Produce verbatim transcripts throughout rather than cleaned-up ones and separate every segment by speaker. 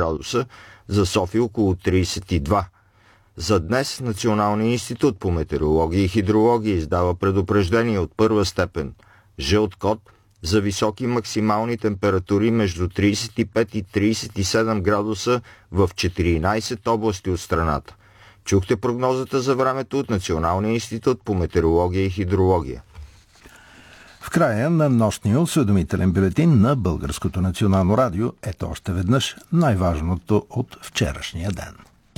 Speaker 1: градуса, за София около тридесет и два. За днес Националният институт по метеорология и хидрология издава предупреждение от първа степен жълт код за високи максимални температури между тридесет и пет и тридесет и седем градуса в четиринадесет области от страната. Чухте прогнозата за времето от Националния институт по метеорология и хидрология.
Speaker 2: В края на нощния осведомителен бюлетин на Българското национално радио ето още веднъж най-важното от вчерашния ден.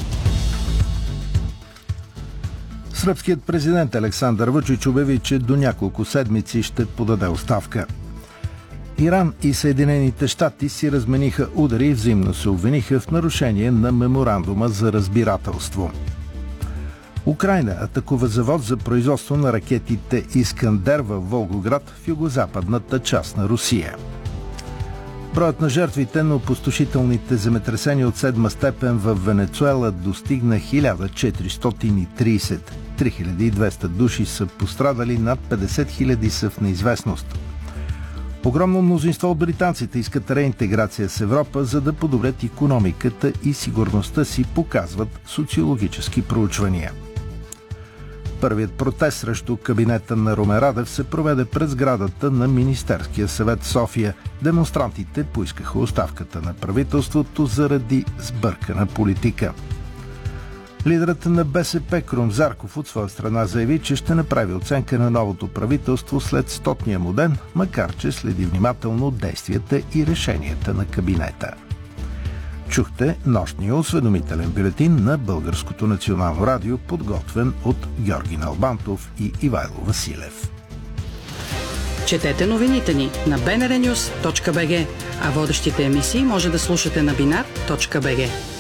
Speaker 2: Сръбският президент Александър Вучич обяви, че до няколко седмици ще подаде оставка. Иран и Съединените щати си размениха удари и взаимно се обвиниха в нарушение на меморандума за разбирателство. Украйна атакува завод за производство на ракетите Искандер във Волгоград в югозападната част на Русия. Броят на жертвите на опустошителните земетресения от седма степен в Венецуела достигна хиляда четиристотин и тридесет. три хиляди и двеста души са пострадали, над петдесет хиляди са в неизвестност. Огромно мнозинство от британците искат реинтеграция с Европа, за да подобрят икономиката и сигурността си, показват социологически проучвания. Първият протест срещу кабинета на Румен Радев се проведе пред сградата на Министерския съвет в София. Демонстрантите поискаха оставката на правителството заради сбъркана политика. Лидерът на БСП Крум Зарков от своя страна заяви, че ще направи оценка на новото правителство след стотния му ден, макар че следи внимателно действията и решенията на кабинета. Чухте нощния осведомителен бюлетин на Българското национално радио, подготвен от Георги Налбантов и Ивайло Василев.
Speaker 3: Четете новините ни на би ен ар нюз точка би джи, а водещите емисии може да слушате на бинар точка би джи.